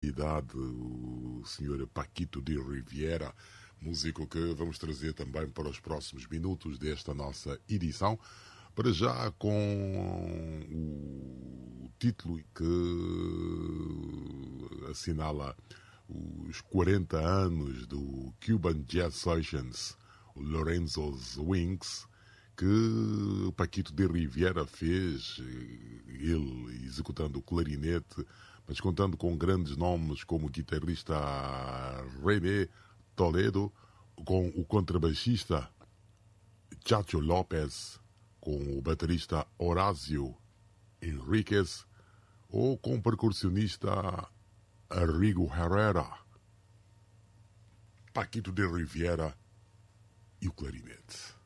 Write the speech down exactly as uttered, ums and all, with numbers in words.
o senhor Paquito de Riviera, músico que vamos trazer também para os próximos minutos desta nossa edição, para já com o título que assinala os quarenta anos do Cuban Jazz Sessions, o Lorenzo's Wings, que Paquito de Riviera fez, ele executando o clarinete, mas contando com grandes nomes como o guitarrista René Toledo, com o contrabaixista Chacho Lopez, com o baterista Horácio Henriquez, ou com o percussionista Arrigo Herrera. Paquito de Riviera e o clarinete.